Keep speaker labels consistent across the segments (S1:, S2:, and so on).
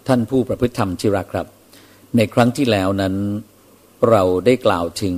S1: ท่านผู้ประพฤติธรรมที่รักครับในครั้งที่แล้วนั้นเราได้กล่าวถึง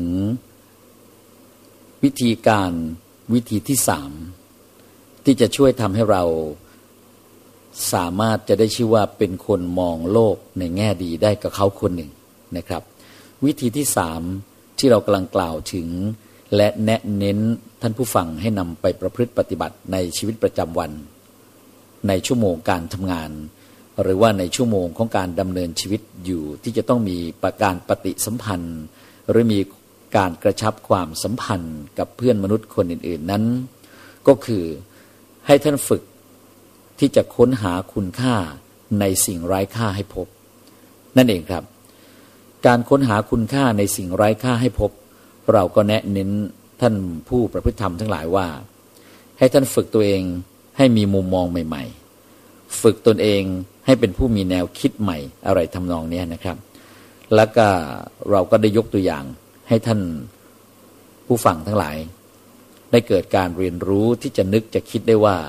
S1: วิธีที่3ที่จะช่วยทำให้เราสามารถจะได้ชื่อว่าเป็นคนมองโลกในแง่ดีได้กับเขาคนหนึ่งนะครับวิธีที่3ที่เรากำลังกล่าวถึงและแนะเน้นท่านผู้ฟังให้นำไปประพฤติปฏิบัติในชีวิตประจำวันในชั่วโมงการทำงานหรือว่าในชั่วโมงของการดำเนินชีวิตอยู่ที่จะต้องมีการปฏิสัมพันธ์หรือมีการกระชับความสัมพันธ์กับเพื่อนมนุษย์คนอื่นๆนั้นก็คือให้ท่านฝึกที่จะค้นหาคุณค่าในสิ่งไร้ค่าให้พบนั่นเองครับการค้นหาคุณค่าในสิ่งไร้ค่าให้พบเราก็แนะเน้นท่านผู้ประพฤติธรรมทั้งหลายว่าให้ท่านฝึกตัวเองให้มีมุมมองใหม่ๆฝึกตนเองให้เป็นผู้มีแนวคิดใหม่อะไรทำนองนี้นะครับแล้วก็เราก็ได้ยกตัวอย่างให้ท่านผู้ฟังทั้งหลายได้เกิดการเรียนรู้ที่จะนึกจะคิดได้ว่า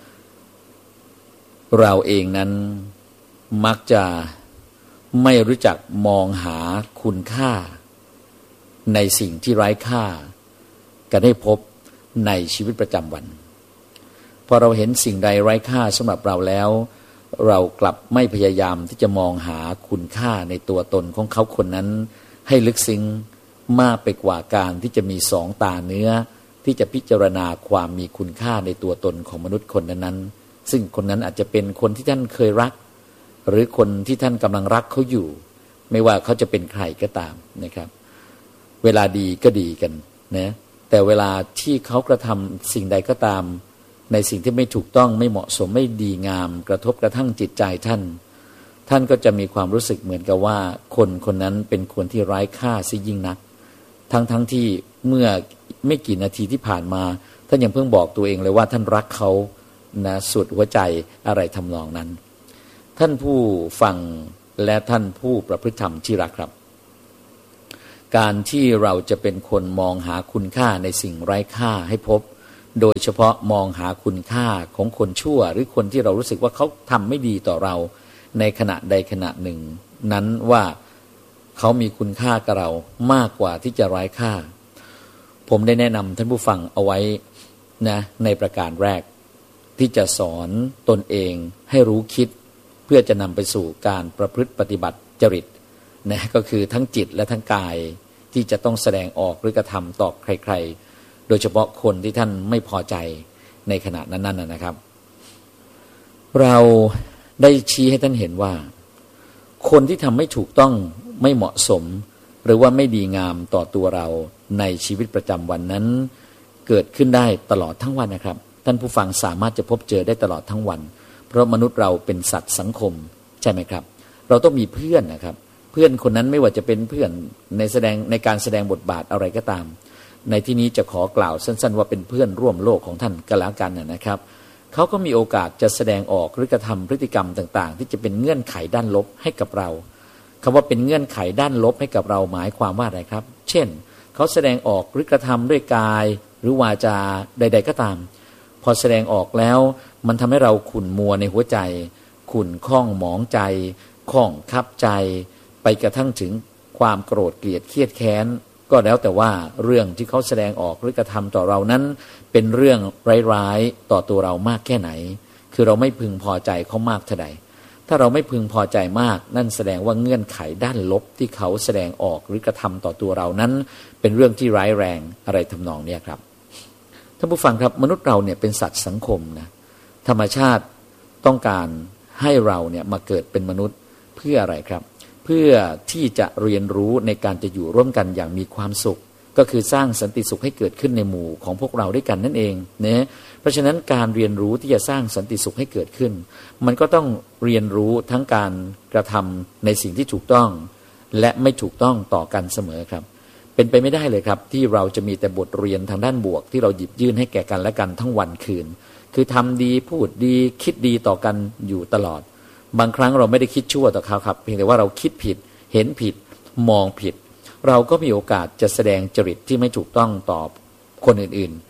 S1: เราเองนั้นมักจะไม่รู้จักมองหาคุณค่าในสิ่งที่ไร้ค่ากันให้พบในชีวิตประจำวันพอเราเห็นสิ่งใดไร้ค่าสำหรับเราแล้วเรากลับไม่พยายามที่จะมองหาคุณค่าในตัวตนของเขาคนนั้นให้ลึกซึ้งมากไปกว่าการที่จะมี2ตาเนื้อที่จะพิจารณาความมีคุณค่าในตัวตนของมนุษย์คนนั้นๆซึ่งคนนั้นอาจจะเป็นคนที่ท่านเคยรักหรือคนที่ท่านกำลังรักเขาอยู่ไม่ว่าเขาจะเป็นใครก็ตามนะครับเวลาดีก็ดีกันนะแต่เวลาที่เขากระทำสิ่งใดก็ตามในสิ่งที่ไม่ถูกต้องไม่เหมาะสมไม่ดีงามกระทบกระทั่งจิตใจท่านก็จะมีความรู้สึกเหมือนกับว่าคนคนนั้นเป็นคนที่ไร้ค่าซิยิ่งนักทั้งที่เมื่อไม่กี่นาทีที่ผ่านมาท่านยังเพิ่งบอกตัวเองเลยว่าท่านรักเขานะสุดหัวใจอะไรทำนองนั้นท่านผู้ฟังและท่านผู้ประพฤติธรรมที่รักครับการที่เราจะเป็นคนมองหาคุณค่าในสิ่งไร้ค่าให้พบโดยเฉพาะมองหาคุณค่าของคนชั่วหรือคนที่เรารู้สึกว่าเขาทำไม่ดีต่อเราในขณะใดขณะหนึ่งนั้นว่าเขามีคุณค่ากับเรามากกว่าที่จะไร้ค่าผมได้แนะนำท่านผู้ฟังเอาไว้นะในประการแรกที่จะสอนตนเองให้รู้คิดเพื่อจะนำไปสู่การประพฤติปฏิบัติจริตนะก็คือทั้งจิตและทั้งกายที่จะต้องแสดงออกหรือกระทำต่อใครๆโดยเฉพาะคนที่ท่านไม่พอใจในขณะนั้นๆนะครับเราได้ชี้ให้ท่านเห็นว่าคนที่ทำไม่ถูกต้องไม่เหมาะสมหรือว่าไม่ดีงามต่อตัวเราในชีวิตประจำวันนั้นเกิดขึ้นได้ตลอดทั้งวันนะครับท่านผู้ฟังสามารถจะพบเจอได้ตลอดทั้งวันเพราะมนุษย์เราเป็นสัตว์สังคมใช่ไหมครับเราต้องมีเพื่อนนะครับเพื่อนคนนั้นไม่ว่าจะเป็นเพื่อนในการแสดงบทบาทอะไรก็ตามในที่นี้จะขอกล่าวสั้นๆว่าเป็นเพื่อนร่วมโลกของท่านก็แล้วกันนะครับเขาก็มีโอกาสจะแสดงออกหรือกระทำพฤติกรรมต่างๆที่จะเป็นเงื่อนไขด้านลบให้กับเราคำว่าเป็นเงื่อนไขด้านลบให้กับเราหมายความว่าอะไรครับเช่นเขาแสดงออกหรือกระทำด้วยกายหรือวาจาใดๆก็ตามพอแสดงออกแล้วมันทำให้เราขุ่นมัวในหัวใจขุ่นข้องหมองใจข้องคับใจไปกระทั่งถึงความโกรธเกลียดเครียดแค้นก็แล้วแต่ว่าเรื่องที่เขาแสดงออกหรือกระทำต่อเรานั้นเป็นเรื่องร้ายๆต่อตัวเรามากแค่ไหนคือเราไม่พึงพอใจเขามากเท่าใดถ้าเราไม่พึงพอใจมากนั่นแสดงว่าเงื่อนไขด้านลบที่เขาแสดงออกหรือกระทำต่อตัวเรานั้นเป็นเรื่องที่ร้ายแรงอะไรทำนองนี้ครับท่านผู้ฟังครับมนุษย์เราเนี่ยเป็นสัตว์สังคมนะธรรมชาติต้องการให้เราเนี่ยมาเกิดเป็นมนุษย์เพื่ออะไรครับเพื่อที่จะเรียนรู้ในการจะอยู่ร่วมกันอย่างมีความสุขก็คือสร้างสันติสุขให้เกิดขึ้นในหมู่ของพวกเราด้วยกันนั่นเองนะเพราะฉะนั้นการเรียนรู้ที่จะสร้างสันติสุขให้เกิดขึ้นมันก็ต้องเรียนรู้ทั้งการกระทำในสิ่งที่ถูกต้องและไม่ถูกต้องต่อกันเสมอครับเป็นไปไม่ได้เลยครับที่เราจะมีแต่บทเรียนทางด้านบวกที่เราหยิบยื่นให้แก่กันและกันทั้งวันคืนคือทำดีพูดดีคิดดีต่อกันอยู่ตลอดบางครั้งเราไม่ได้คิดชั่วต่อเขาครับเพียงแต่ว่าเราคิดผิดเห็นผิดมองผิดเราก็มีโอกาสจะแสดงจริตที่ไม่ถูกต้องต่อคนอื่นๆ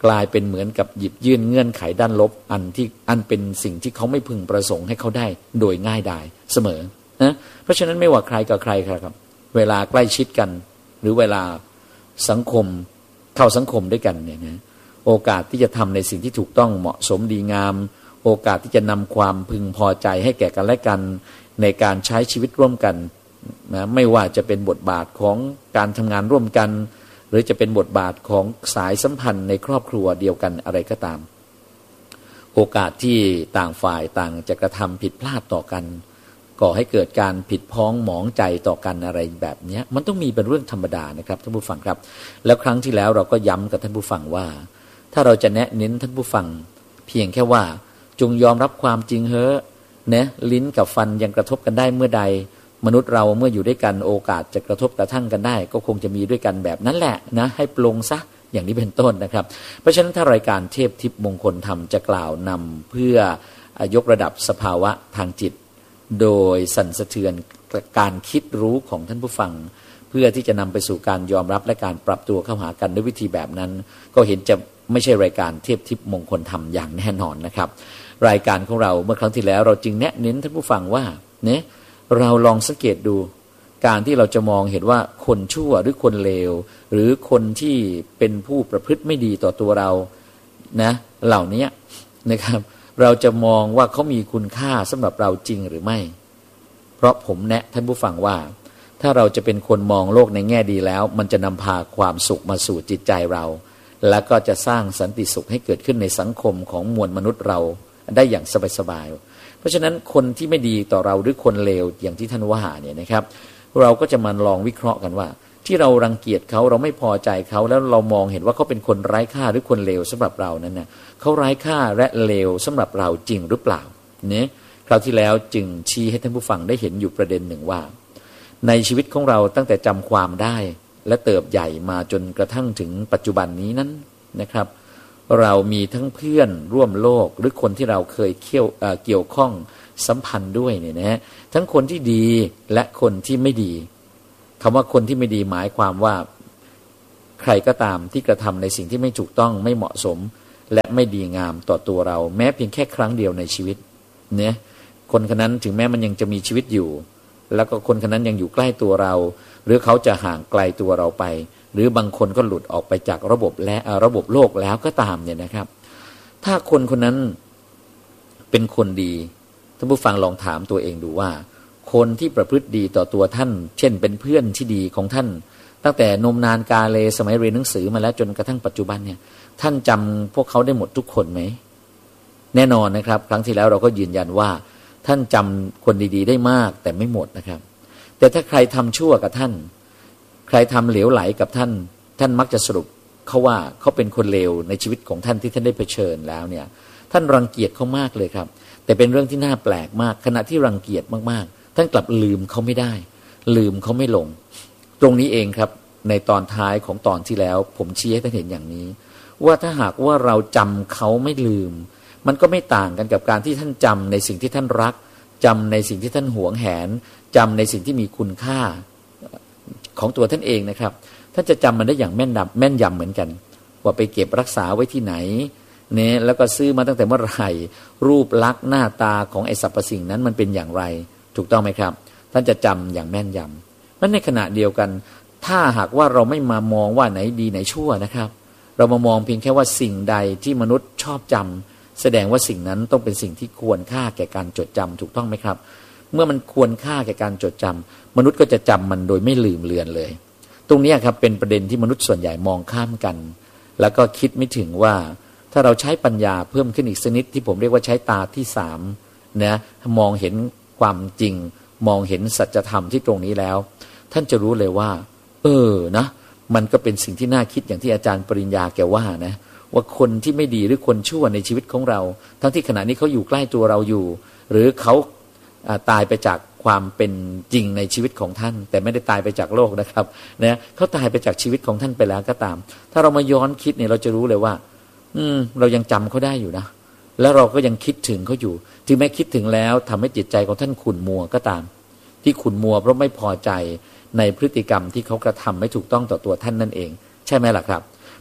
S1: กลายเป็นเหมือนกับหยิบยื่นเงื่อนไขด้านลบอันเป็นสิ่งที่เขาไม่พึงประสงค์ให้เขาได้โดยง่ายดายเสมอนะเพราะฉะนั้นไม่ว่าใครกับใครครับเวลาใกล้ชิดกันหรือเวลาสังคมเข้าสังคมด้วยกันเนี่ยนะโอกาสที่จะทำในสิ่งที่ถูกต้องเหมาะสมดีงามโอกาสที่จะนำความพึงพอใจให้แก่กันและกันในการใช้ชีวิตร่วมกันนะไม่ว่าจะเป็นบทบาทของการทำงานร่วมกันหรือจะเป็นบทบาทของสายสัมพันธ์ในครอบครัวเดียวกันอะไรก็ตามโอกาสที่ต่างฝ่ายต่างจะกระทำผิดพลาดต่อกันก่อให้เกิดการผิดพ้องหมองใจต่อกันอะไรแบบนี้มันต้องมีเป็นเรื่องธรรมดานะครับท่านผู้ฟังครับแล้วครั้งที่แล้วเราก็ย้ำกับท่านผู้ฟังว่าถ้าเราจะแนะเน้นท่านผู้ฟังเพียงแค่ว่าจงยอมรับความจริงเฮ้นะลิ้นกับฟันยังกระทบกันได้เมื่อใดมนุษย์เราเมื่ออยู่ด้วยกันโอกาสจะกระทบกระทั่งกันได้ก็คงจะมีด้วยกันแบบนั้นแหละนะให้ปลงซะอย่างนี้เป็นต้นนะครับเพราะฉะนั้นถ้ารายการเทพทิพย์มงคลธรรมจะกล่าวนำเพื่อยกระดับสภาวะทางจิตโดยสั่นสะเทือนการคิดรู้ของท่านผู้ฟังเพื่อที่จะนำไปสู่การยอมรับและการปรับตัวเข้าหากันด้วยวิธีแบบนั้นก็เห็นจะไม่ใช่รายการเทพทิพย์มงคลธรรมอย่างแน่นอนนะครับรายการของเราเมื่อครั้งที่แล้วเราจึงแนะเน้นท่านผู้ฟังว่าเนี่ยเราลองสังเกตดูการที่เราจะมองเห็นว่าคนชั่วหรือคนเลวหรือคนที่เป็นผู้ประพฤติไม่ดีต่อตัวเรานะเหล่านี้นะครับเราจะมองว่าเขามีคุณค่าสำหรับเราจริงหรือไม่เพราะผมแนะท่านผู้ฟังว่าถ้าเราจะเป็นคนมองโลกในแง่ดีแล้วมันจะนำพาความสุขมาสู่จิตใจเราและก็จะสร้างสันติสุขให้เกิดขึ้นในสังคมของมวลมนุษย์เราได้อย่างสบายๆเพราะฉะนั้นคนที่ไม่ดีต่อเราหรือคนเลวอย่างที่ท่านว่าเนี่ยนะครับเราก็จะมาลองวิเคราะห์กันว่าที่เรารังเกียจเขาเราไม่พอใจเขาแล้วเรามองเห็นว่าเขาเป็นคนไร้ค่าหรือคนเลวสำหรับเรานั้นเนี่ยเขาไร้ค่าและเลวสำหรับเราจริงหรือเปล่าเนี่ยคราวที่แล้วจึงชี้ให้ท่านผู้ฟังได้เห็นอยู่ประเด็นหนึ่งว่าในชีวิตของเราตั้งแต่จำความได้และเติบใหญ่มาจนกระทั่งถึงปัจจุบันนี้นั้นนะครับเรามีทั้งเพื่อนร่วมโลกหรือคนที่เราเคยเกี่ยวข้องสัมพันธ์ด้วยเนี่ยนะฮะทั้งคนที่ดีและคนที่ไม่ดีคำว่าคนที่ไม่ดีหมายความว่าใครก็ตามที่กระทำในสิ่งที่ไม่ถูกต้องไม่เหมาะสมและไม่ดีงามต่อตัวเราแม้เพียงแค่ครั้งเดียวในชีวิตเนี่ยคนคนนั้นถึงแม้มันยังจะมีชีวิตอยู่แล้วก็คนคนนั้นยังอยู่ใกล้ตัวเราหรือเขาจะห่างไกลตัวเราไปหรือบางคนก็หลุดออกไปจากระบบโลกแล้วก็ตามเนี่ยนะครับถ้าคนคนนั้นเป็นคนดีท่านผู้ฟังลองถามตัวเองดูว่าคนที่ประพฤติดีต่อตัวท่านเช่นเป็นเพื่อนที่ดีของท่านตั้งแต่นมนานกาเลสมัยเรียนหนังสือมาแล้วจนกระทั่งปัจจุบันเนี่ยท่านจำพวกเขาได้หมดทุกคนไหมแน่นอนนะครับครั้งที่แล้วเราก็ยืนยันว่าท่านจำคนดีๆได้มากแต่ไม่หมดนะครับแต่ถ้าใครทำชั่วกับท่านใครทำเหลวไหลกับท่านท่านมักจะสรุปเขาว่าเขาเป็นคนเลวในชีวิตของท่านที่ท่านได้เผชิญแล้วเนี่ยท่านรังเกียจเขามากเลยครับแต่เป็นเรื่องที่น่าแปลกมากขณะที่รังเกียจมากๆท่านกลับลืมเขาไม่ได้ลืมเขาไม่ลงตรงนี้เองครับในตอนท้ายของตอนที่แล้วผมชี้ให้ท่านเห็นอย่างนี้ว่าถ้าหากว่าเราจำเขาไม่ลืมมันก็ไม่ต่างกันกับการที่ท่านจำในสิ่งที่ท่านรักจำในสิ่งที่ท่านหวงแหนจำในสิ่งที่มีคุณค่าของตัวท่านเองนะครับท่านจะจำมันได้อย่างแม่นยำเหมือนกันว่าไปเก็บรักษาไว้ที่ไหนเนี่ยแล้วก็ซื้อมาตั้งแต่เมื่อไหร่รูปลักษณ์หน้าตาของไอ้สรรพสิ่งนั้นมันเป็นอย่างไรถูกต้องไหมครับท่านจะจำอย่างแม่นยำและในขณะเดียวกันถ้าหากว่าเราไม่มามองว่าไหนดีไหนชั่วนะครับเรามามองเพียงแค่ว่าสิ่งใดที่มนุษย์ชอบจำแสดงว่าสิ่งนั้นต้องเป็นสิ่งที่ควรค่าแก่การจดจำถูกต้องไหมครับเมื่อมันควรค่าแก่การจดจำมนุษย์ก็จะจำมันโดยไม่ลืมเลือนเลยตรงนี้ครับเป็นประเด็นที่มนุษย์ส่วนใหญ่มองข้ามกันแล้วก็คิดไม่ถึงว่าถ้าเราใช้ปัญญาเพิ่มขึ้นอีกสักนิดที่ผมเรียกว่าใช้ตาที่สามนะมองเห็นความจริงมองเห็นสัจธรรมที่ตรงนี้แล้วท่านจะรู้เลยว่านะมันก็เป็นสิ่งที่น่าคิดอย่างที่อาจารย์ปริญญาแกว่านะว่าคนที่ไม่ดีหรือคนชั่วในชีวิตของเราทั้งที่ขณะนี้เขาอยู่ใกล้ตัวเราอยู่หรือเขาตายไปจากความเป็นจริงในชีวิตของท่านแต่ไม่ได้ตายไปจากโลกนะครับนะเขาตายไปจากชีวิตของท่านไปแล้วก็ตามถ้าเรามาย้อนคิดเนี่ยเราจะรู้เลยว่าเรายังจำเขาได้อยู่นะแล้วเราก็ยังคิดถึงเขาอยู่ถึงแม้คิดถึงแล้วทำให้จิตใจของท่านขุ่นมัวก็ตามที่ขุ่นมัวเพราะไม่พอใจในพฤติกรรมที่เขากระทำไม่ถูกต้องต่อตัวท่านนั่นเองใช่ไหมล่ะครับ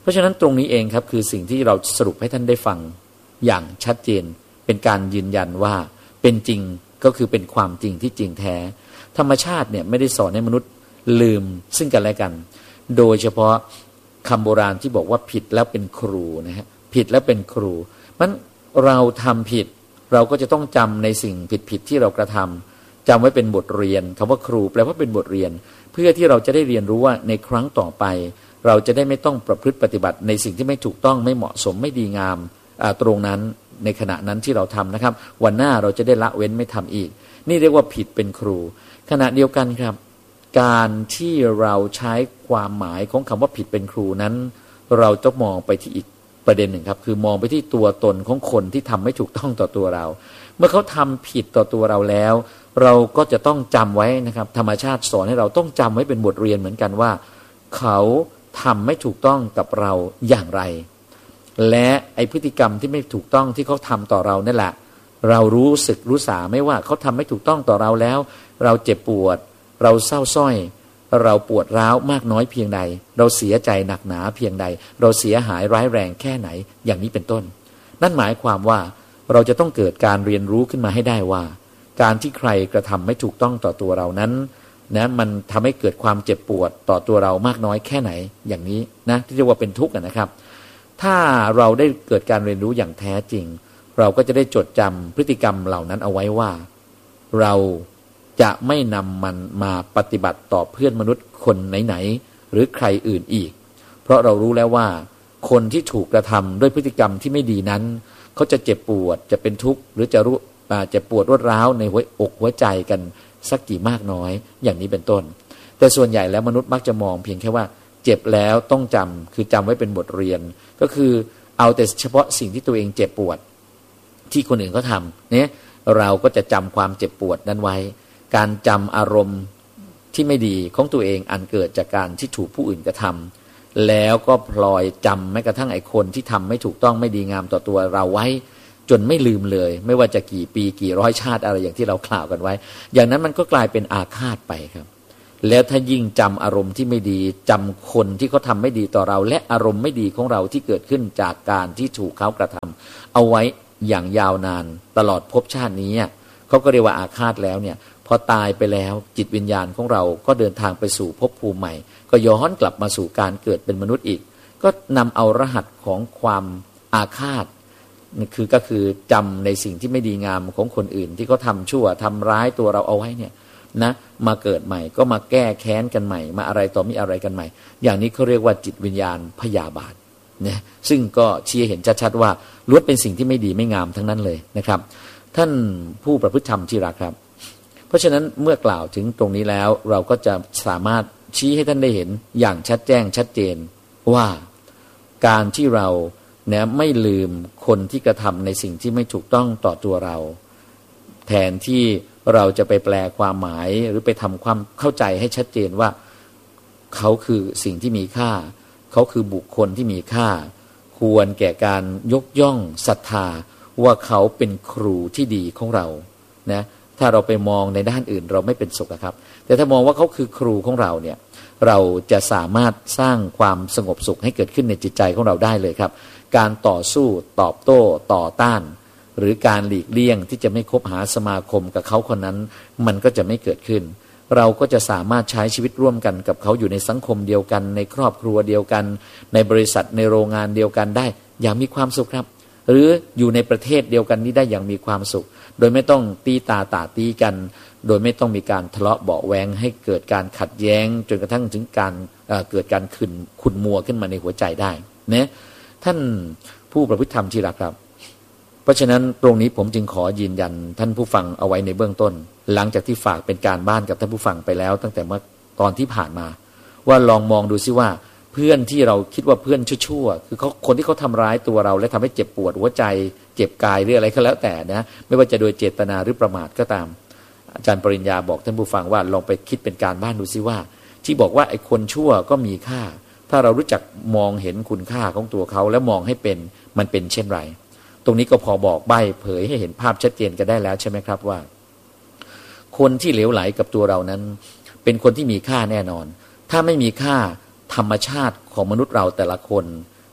S1: เพราะฉะนั้นตรงนี้เองครับคือสิ่งที่เราสรุปให้ท่านได้ฟังอย่างชัดเจนเป็นการยืนยันว่าเป็นจริงก็คือเป็นความจริงที่จริงแท้ธรรมชาติเนี่ยไม่ได้สอนให้มนุษย์ลืมซึ่งกันและกันโดยเฉพาะคำโบราณที่บอกว่าผิดแล้วเป็นครูนะฮะผิดแล้วเป็นครูมันเราทำผิดเราก็จะต้องจำในสิ่งผิดที่เรากระทำจำไว้เป็นบทเรียนคำว่าครูแปลว่าเป็นบทเรียนเพื่อที่เราจะได้เรียนรู้ว่าในครั้งต่อไปเราจะได้ไม่ต้องประพฤติปฏิบัติในสิ่งที่ไม่ถูกต้องไม่เหมาะสมไม่ดีงามตรงนั้นในขณะนั้นที่เราทำนะครับวันหน้าเราจะได้ละเว้นไม่ทำอีกนี่เรียกว่าผิดเป็นครูขณะเดียวกันครับการที่เราใช้ความหมายของคำว่าผิดเป็นครูนั้นเราต้องมองไปที่อีกประเด็นหนึ่งครับคือมองไปที่ตัวตนของคนที่ทำไม่ถูกต้องต่อตัวเราเมื่อเขาทำผิดต่อตัวเราแล้วเราก็จะต้องจำไว้นะครับธรรมชาติสอนให้เราต้องจำไว้เป็นบทเรียนเหมือนกันว่าเขาทำไม่ถูกต้องกับเราอย่างไรและไอพฤติกรรมที่ไม่ถูกต้องที่เขาทำต่อเรานั่นแหละเรารู้สึกรู้สาไม่ว่าเขาทำไม่ถูกต้องต่อเราแล้วเราเจ็บปวดเราเศร้าส้อยเราปวดร้าวมากน้อยเพียงใดเราเสียใจหนักหนาเพียงใดเราเสียหายร้ายแรงแค่ไหนอย่างนี้เป็นต้นนั่นหมายความว่าเราจะต้องเกิดการเรียนรู้ขึ้นมาให้ได้ว่าการที่ใครกระทำไม่ถูกต้องต่อตัวเรานั้นนะมันทำให้เกิดความเจ็บปวดต่อตัวเรามากน้อยแค่ไหนอย่างนี้นะที่เรียกว่าเป็นทุกข์นะครับถ้าเราได้เกิดการเรียนรู้อย่างแท้จริงเราก็จะได้จดจำพฤติกรรมเหล่านั้นเอาไว้ว่าเราจะไม่นำมันมาปฏิบัติต่อเพื่อนมนุษย์คนไหนๆหรือใครอื่นอีกเพราะเรารู้แล้วว่าคนที่ถูกกระทำด้วยพฤติกรรมที่ไม่ดีนั้นเขาจะเจ็บปวดจะเป็นทุกข์หรือจะรู้จะปวดรวดร้าวในหัวอกหัวใจกันสักกี่มากน้อยอย่างนี้เป็นต้นแต่ส่วนใหญ่แล้วมนุษย์มักจะมองเพียงแค่ว่าเจ็บแล้วต้องจำคือจำไว้เป็นบทเรียนก็คือเอาแต่เฉพาะสิ่งที่ตัวเองเจ็บปวดที่คนอื่นเขาทำเนี่ยเราก็จะจำความเจ็บปวดนั้นไว้การจำอารมณ์ที่ไม่ดีของตัวเองอันเกิดจากการที่ถูกผู้อื่นกระทำแล้วก็พลอยจำแม้กระทั่งไอ้คนที่ทำไม่ถูกต้องไม่ดีงามต่อตัวเราไว้จนไม่ลืมเลยไม่ว่าจะกี่ปีกี่ร้อยชาติอะไรอย่างที่เรากล่าวกันไว้อย่างนั้นมันก็กลายเป็นอาฆาตไปครับแล้วถ้ายิ่งจำอารมณ์ที่ไม่ดีจำคนที่เขาทำไม่ดีต่อเราและอารมณ์ไม่ดีของเราที่เกิดขึ้นจากการที่ถูกเขากระทำเอาไว้อย่างยาวนานตลอดภพชาตินี้เขาก็เรียกว่าอาฆาตแล้วเนี่ยพอตายไปแล้วจิตวิญญาณของเราก็เดินทางไปสู่ภพภูมิใหม่ก็ย้อนกลับมาสู่การเกิดเป็นมนุษย์อีกก็นำเอารหัสของความอาฆาตก็คือจำในสิ่งที่ไม่ดีงามของคนอื่นที่เขาทำชั่วทำร้ายตัวเราเอาไว้เนี่ยนะมาเกิดใหม่ก็มาแก้แค้นกันใหม่มาอะไรต่อมีอะไรกันใหม่อย่างนี้เขาเรียกว่าจิตวิญญาณพยาบาทเนี่ยซึ่งก็ชี้เห็นชัดๆว่าล้วนเป็นสิ่งที่ไม่ดีไม่งามทั้งนั้นเลยนะครับท่านผู้ประพฤติธรรมที่รักครับเพราะฉะนั้นเมื่อกล่าวถึงตรงนี้แล้วเราก็จะสามารถชี้ให้ท่านได้เห็นอย่างชัดแจ้งชัดเจนว่าการที่เราเนี่ยไม่ลืมคนที่กระทำในสิ่งที่ไม่ถูกต้องต่อตัวเราแทนที่เราจะไปแปลความหมายหรือไปทำความเข้าใจให้ชัดเจนว่าเขาคือสิ่งที่มีค่าเขาคือบุคคลที่มีค่าควรแก่การยกย่องศรัทธาว่าเขาเป็นครูที่ดีของเรานะถ้าเราไปมองในด้านอื่นเราไม่เป็นสุขครับแต่ถ้ามองว่าเขาคือครูของเราเนี่ยเราจะสามารถสร้างความสงบสุขให้เกิดขึ้นในจิตใจของเราได้เลยครับการต่อสู้ตอบโต้ต่อต้านหรือการหลีกเลี่ยงที่จะไม่คบหาสมาคมกับเขาคนนั้นมันก็จะไม่เกิดขึ้นเราก็จะสามารถใช้ชีวิตร่วมกันกับเขาอยู่ในสังคมเดียวกันในครอบครัวเดียวกันในบริษัทในโรงงานเดียวกันได้อย่างมีความสุขครับหรืออยู่ในประเทศเดียวกันนี้ได้อย่างมีความสุขโดยไม่ต้องตีตาตีกันโดยไม่ต้องมีการทะเลาะเบาะแว้งให้เกิดการขัดแย้งจนกระทั่งถึงการเกิดการขุ่นมัวขึ้นมาในหัวใจได้นะท่านผู้ประพฤติธรรมที่รักครับเพราะฉะนั้นตรงนี้ผมจึงขอยืนยันท่านผู้ฟังเอาไว้ในเบื้องต้นหลังจากที่ฝากเป็นการบ้านกับท่านผู้ฟังไปแล้วตั้งแต่เมื่อตอนที่ผ่านมาว่าลองมองดูซิว่าเพื่อนที่เราคิดว่าเพื่อนชั่วๆคือเขาคนที่เขาทำร้ายตัวเราและทำให้เจ็บปวดหัวใจเจ็บกายหรืออะไรก็แล้วแต่นะไม่ว่าจะโดยเจตนาหรือประมาทก็ตามอาจารย์ปริญญาบอกท่านผู้ฟังว่าลองไปคิดเป็นการบ้านดูซิว่าที่บอกว่าไอ้คนชั่วก็มีค่าถ้าเรารู้จักมองเห็นคุณค่าของตัวเขาและมองให้เป็นมันเป็นเช่นไรตรงนี้ก็พอบอกใบ้เผยให้เห็นภาพชัดเจนกันได้แล้วใช่ไหมครับว่าคนที่เหลวไหลกับตัวเรานั้นเป็นคนที่มีค่าแน่นอนถ้าไม่มีค่าธรรมชาติของมนุษย์เราแต่ละคน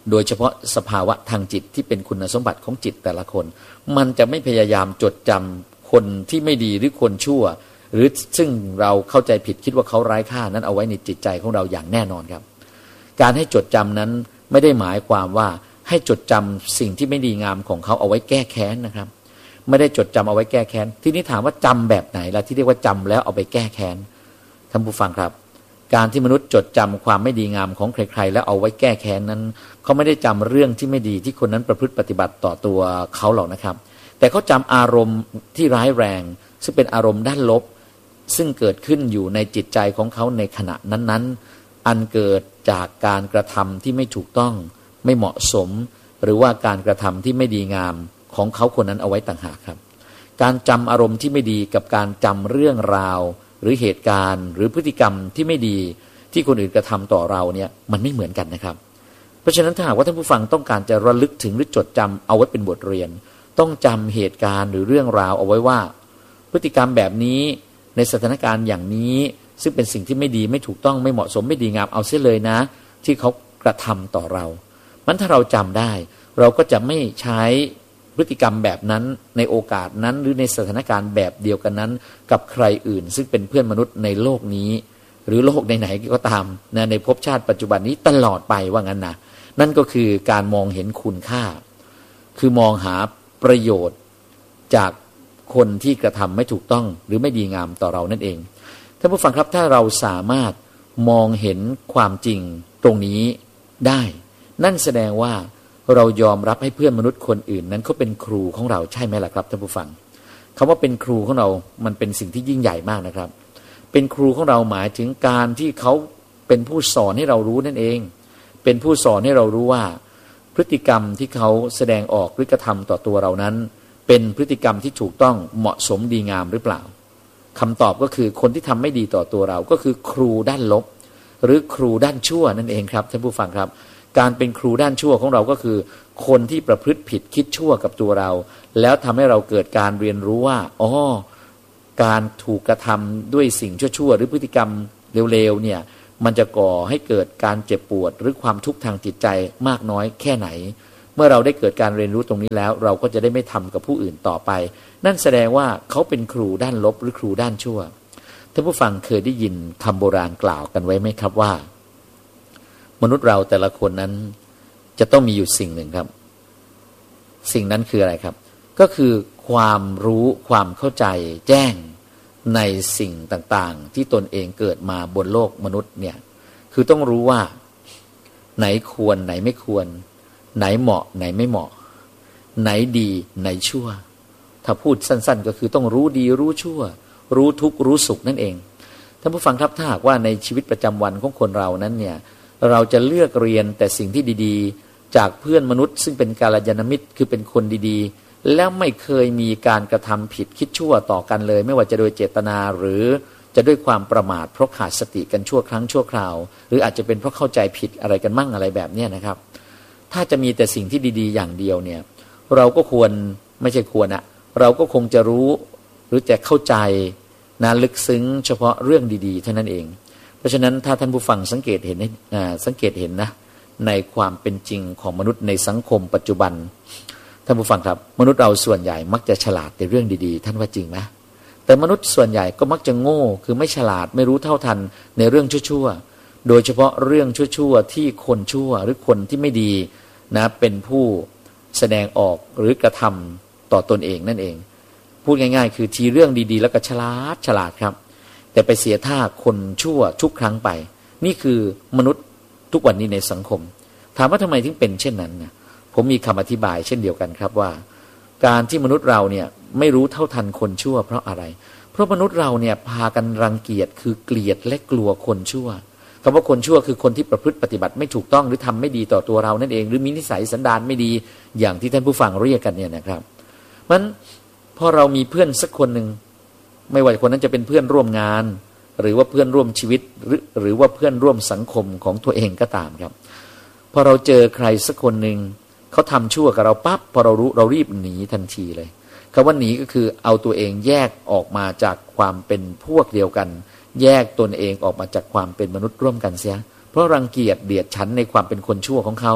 S1: โดยเฉพาะสภาวะทางจิตที่เป็นคุณสมบัติของจิตแต่ละคนมันจะไม่พยายามจดจำคนที่ไม่ดีหรือคนชั่วหรือซึ่งเราเข้าใจผิดคิดว่าเขาไร้ค่านั้นเอาไว้ในจิตใจของเราอย่างแน่นอนครับการให้จดจำนั้นไม่ได้หมายความว่าให้จดจำสิ่งที่ไม่ดีงามของเขาเอาไว้แก้แค้นนะครับไม่ได้จดจำเอาไว้แก้แค้นทีนี้ถามว่าจำแบบไหนล่ะที่เรียกว่าจำแล้วเอาไปแก้แค้นท่านผู้ฟังครับการที่มนุษย์จดจำความไม่ดีงามของใครๆแล้วเอาไว้แก้แค้นนั้นเขาไม่ได้จำเรื่องที่ไม่ดีที่คนนั้นประพฤติปฏิบัติต่อตัวเขาหรอกนะครับแต่เขาจำอารมณ์ที่ร้ายแรงซึ่งเป็นอารมณ์ด้านลบซึ่งเกิดขึ้นอยู่ในจิตใจของเขาในขณะนั้นๆอันเกิดจากการกระทำที่ไม่ถูกต้องไม่เหมาะสมหรือว่าการกระทำที่ไม่ดีงามของเขาคนนั้นเอาไว้ต่างหากครับการจำอารมณ์ที่ไม่ดีกับการจำเรื่องราวหรือเหตุการณ์หรือพฤติกรรมที่ไม่ดีที่คนอื่นกระทำต่อเราเนี่ยมันไม่เหมือนกันนะครับเพราะฉะนั้นถ้าหากว่าท่านผู้ฟังต้องการจะระลึกถึงหรือจดจำเอาไว้เป็นบทเรียนต้องจำเหตุการณ์หรือเรื่องราวเอาไว้ว่าพฤติกรรมแบบนี้ในสถานการณ์อย่างนี้ซึ่งเป็นสิ่งที่ไม่ดีไม่ถูกต้องไม่เหมาะสมไม่ดีงามเอาเสียเลยนะที่เขากระทำต่อเรามันถ้าเราจำได้เราก็จะไม่ใช้พฤติกรรมแบบนั้นในโอกาสนั้นหรือในสถานการณ์แบบเดียวกันนั้นกับใครอื่นซึ่งเป็นเพื่อนมนุษย์ในโลกนี้หรือโลกไหนๆก็ตามนะในภพชาติปัจจุบันนี้ตลอดไปว่างั้นนะนั่นก็คือการมองเห็นคุณค่าคือมองหาประโยชน์จากคนที่กระทำไม่ถูกต้องหรือไม่ดีงามต่อเรานั่นเองท่านผู้ฟังครับถ้าเราสามารถมองเห็นความจริงตรงนี้ได้นั่นแสดงว่าเรายอมรับให้เพื่อนมนุษย์คนอื่นนั้นเขาเป็นครูของเราใช่ไหมล่ะครับท่านผู้ฟังคำว่าเป็นครูของเรามันเป็นสิ่งที่ยิ่งใหญ่มากนะครับเป็นครูของเราหมายถึงการที่เขาเป็นผู้สอนให้เรารู้นั่นเองเป็นผู้สอนให้เรารู้ว่าพฤติกรรมที่เขาแสดงออกหรือกระทำต่อตัวเรานั้นเป็นพฤติกรรมที่ถูกต้องเหมาะสมดีงามหรือเปล่าคำตอบก็คือคนที่ทำไม่ดีต่อตัวเราก็คือครูด้านลบหรือครูด้านชั่วนั่นเองครับท่านผู้ฟังครับการเป็นครูด้านชั่วของเราก็คือคนที่ประพฤติผิดคิดชั่วกับตัวเราแล้วทำให้เราเกิดการเรียนรู้ว่าอ๋อการถูกกระทำด้วยสิ่งชั่วๆหรือพฤติกรรมเร็วๆเนี่ยมันจะก่อให้เกิดการเจ็บปวดหรือความทุกข์ทางจิตใจมากน้อยแค่ไหนเมื่อเราได้เกิดการเรียนรู้ตรงนี้แล้วเราก็จะได้ไม่ทำกับผู้อื่นต่อไปนั่นแสดงว่าเขาเป็นครูด้านลบหรือครูด้านชั่วท่านผู้ฟังเคยได้ยินคำโบราณกล่าวกันไว้ไหมครับว่ามนุษย์เราแต่ละคนนั้นจะต้องมีอยู่สิ่งหนึ่งครับสิ่งนั้นคืออะไรครับก็คือความรู้ความเข้าใจแจ้งในสิ่งต่างๆที่ตนเองเกิดมาบนโลกมนุษย์เนี่ยคือต้องรู้ว่าไหนควรไหนไม่ควรไหนเหมาะไหนไม่เหมาะไหนดีไหนชั่วถ้าพูดสั้นๆก็คือต้องรู้ดีรู้ชั่วรู้ทุกข์รู้สุขนั่นเองท่านผู้ฟังครับถ้าหากว่าในชีวิตประจำวันของคนเรานั้นเนี่ยเราจะเลือกเรียนแต่สิ่งที่ดีๆจากเพื่อนมนุษย์ซึ่งเป็นกัลยาณมิตรคือเป็นคนดีๆแล้วไม่เคยมีการกระทำผิดคิดชั่วต่อกันเลยไม่ว่าจะโดยเจตนาหรือจะด้วยความประมาทเพราะขาดสติกันชั่วครั้งชั่วคราวหรืออาจจะเป็นเพราะเข้าใจผิดอะไรกันมั่งอะไรแบบนี้นะครับถ้าจะมีแต่สิ่งที่ดีๆอย่างเดียวเนี่ยเราก็ควรไม่ใช่ควรอะเราก็คงจะรู้หรือจะเข้าใจนะลึกซึ้งเฉพาะเรื่องดีๆเท่านั้นเองเพราะฉะนั้นถ้าท่านผู้ฟังสังเกตเห็นนะในความเป็นจริงของมนุษย์ในสังคมปัจจุบันท่านผู้ฟังครับมนุษย์เราส่วนใหญ่มักจะฉลาดในเรื่องดีๆท่านว่าจริงไหมแต่มนุษย์ส่วนใหญ่ก็มักจะโง่คือไม่ฉลาดไม่รู้เท่าทันในเรื่องชั่วๆโดยเฉพาะเรื่องชั่วๆที่คนชั่วหรือคนที่ไม่ดีนะเป็นผู้แสดงออกหรือกระทำต่อตนเองนั่นเองพูดง่ายๆคือทีเรื่องดีๆแล้วก็ฉลาดครับแต่ไปเสียท่าคนชั่วทุกครั้งไปนี่คือมนุษย์ทุกวันนี้ในสังคมถามว่าทำไมถึงเป็นเช่นนั้นเนี่ยผมมีคำอธิบายเช่นเดียวกันครับว่าการที่มนุษย์เราเนี่ยไม่รู้เท่าทันคนชั่วเพราะอะไรเพราะมนุษย์เราเนี่ยพากันรังเกียจคือเกลียดและกลัวคนชั่วคำว่าคนชั่วคือคนที่ประพฤติปฏิบัติไม่ถูกต้องหรือทำไม่ดีต่อตัวเรานั่นเองหรือมีนิสัยสันดานไม่ดีอย่างที่ท่านผู้ฟังเรียกกันเนี่ยนะครับมันพอเรามีเพื่อนสักคนหนึ่งไม่ว่าคนนั้นจะเป็นเพื่อนร่วมงานหรือว่าเพื่อนร่วมชีวิตหรือว่าเพื่อนร่วมสังคมของตัวเองก็ตามครับพอเราเจอใครสักคนหนึ่งเขาทำชั่วกับเราปั๊บพอเรารู้เรารีบหนีทันทีเลยคำว่าหนีก็คือเอาตัวเองแยกออกมาจากความเป็นพวกเดียวกันแยกตนเองออกมาจากความเป็นมนุษย์ร่วมกันเสียเพราะรังเกียจเดียดฉันในความเป็นคนชั่วของเขา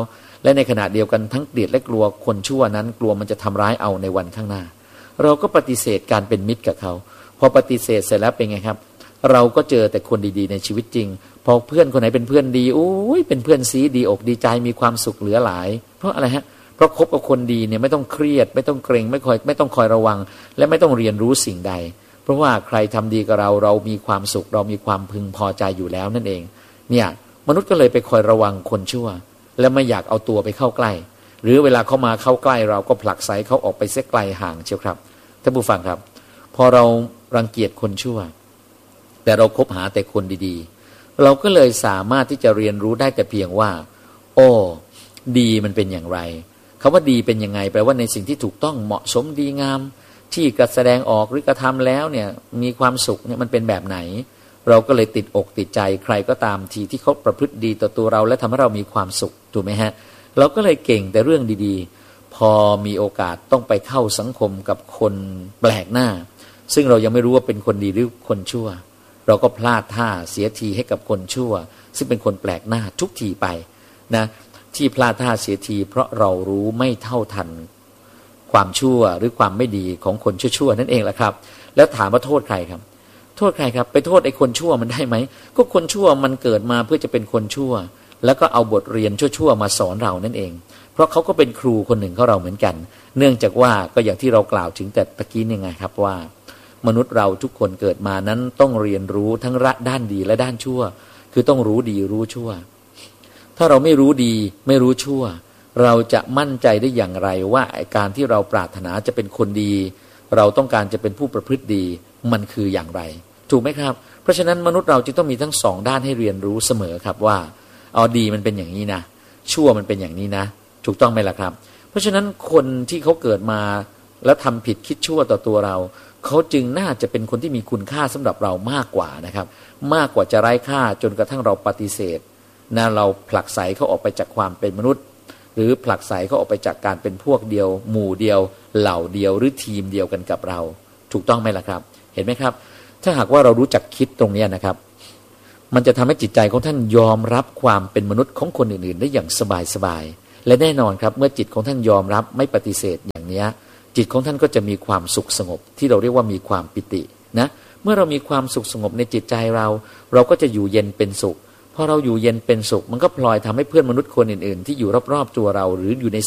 S1: และในขณะเดียวกันทั้งเกลียดและกลัวคนชั่วนั้นกลัวมันจะทำร้ายเอาในวันข้างหน้าเราก็ปฏิเสธการเป็นมิตรกับเขาพอปฏิเสธเสร็จแล้วเป็นไงครับเราก็เจอแต่คนดีๆในชีวิตจริงพอเพื่อนคนไหนเป็นเพื่อนดีโอ้ยเป็นเพื่อนซีดีอกดีใจมีความสุขเหลือหลายเพราะอะไรฮะเพราะคบกับคนดีเนี่ยไม่ต้องเครียดไม่ต้องเกรงไม่ต้องคอยระวังและไม่ต้องเรียนรู้สิ่งใดเพราะว่าใครทำดีกับเรามีความสุขเรามีความพึงพอใจอยู่แล้วนั่นเองเนี่ยมนุษย์ก็เลยไปคอยระวังคนชั่วและไม่อยากเอาตัวไปเข้าใกล้หรือเวลาเขามาเข้าใกล้เราก็ผลักไสเขาออกไปเสียไกลห่างเชียวครับท่านผู้ฟังครับพอเรารังเกียจคนชั่วแต่เราคบหาแต่คนดีๆเราก็เลยสามารถที่จะเรียนรู้ได้แต่เพียงว่าโอ้ดีมันเป็นอย่างไรคำว่าดีเป็นยังไงแปลว่าในสิ่งที่ถูกต้องเหมาะสมดีงามที่กระแสดงออกหรือกระทำแล้วเนี่ยมีความสุขเนี่ยมันเป็นแบบไหนเราก็เลยติดอกติดใจใครก็ตามทีที่เขาประพฤติดีต่อตัวเราและทำให้เรามีความสุขถูกไหมฮะเราก็เลยเก่งแต่เรื่องดีๆพอมีโอกาสต้องไปเข้าสังคมกับคนแปลกหน้าซึ่งเรายังไม่รู้ว่าเป็นคนดีหรือคนชั่วเราก็พลาดท่าเสียทีให้กับคนชั่วซึ่งเป็นคนแปลกหน้าทุกทีไปนะที่พลาดท่าเสียทีเพราะเรารู้ไม่เท่าทันความชั่วหรือความไม่ดีของคนชั่วๆนั่นเองแหละครับแล้วถามว่าโทษใครครับโทษใครครับไปโทษไอ้คนชั่วมันได้ไหมก็คนชั่วมันเกิดมาเพื่อจะเป็นคนชั่วแล้วก็เอาบทเรียนชั่วๆมาสอนเรานั่นเองเพราะเขาก็เป็นครูคนหนึ่งของเราเหมือนกันเนื่องจากว่าก็อย่างที่เรากล่าวถึงแต่ตะกี้นี่ไงครับว่ามนุษย์เราทุกคนเกิดมานั้นต้องเรียนรู้ทั้งด้านดีและด้านชั่วคือต้องรู้ดีรู้ชั่วถ้าเราไม่รู้ดีไม่รู้ชั่วเราจะมั่นใจได้อย่างไรว่าการที่เราปรารถนาจะเป็นคนดีเราต้องการจะเป็นผู้ประพฤติดีมันคืออย่างไรถูกไหมครับเพราะฉะนั้นมนุษย์เราจึงต้องมีทั้งสองด้านให้เรียนรู้เสมอครับว่าเอาดีมันเป็นอย่างนี้นะชั่วมันเป็นอย่างนี้นะถูกต้องไหมล่ะครับเพราะฉะนั้นคนที่เขาเกิดมาแล้วทำผิดคิดชั่วต่อตัวเราเขาจึงน่าจะเป็นคนที่มีคุณค่าสำหรับเรามากกว่านะครับมากกว่าจะไร้ค่าจนกระทั่งเราปฏิเสธนะเราผลักไสเขาออกไปจากความเป็นมนุษย์หรือผลักไสเขาออกไปจากการเป็นพวกเดียวหมู่เดียวเหล่าเดียวหรือทีมเดียวกันกับเราถูกต้องไหมล่ะครับเห็นไหมครับถ้าหากว่าเรารู้จักคิดตรงนี้นะครับมันจะทำให้จิตใจของท่านยอมรับความเป็นมนุษย์ของคนอื่นๆได้อย่างสบายๆและแน่นอนครับเมื่อจิตของท่านยอมรับไม่ปฏิเสธอย่างนี้จิตของท่านก็จะมีความสุขสงบที่เราเรียกว่ามีความปิตินะเมื่อเรามีความสุขสงบในจิตใจเราก็จะอยู่เย็นเป็นสุขพอเราอยู่เย็นเป็นสุขมันก็พลอยทำให้เพื่อนมนุษย์คนอื่นๆที่อยู่รอบๆตัวเราหรืออยู่ใน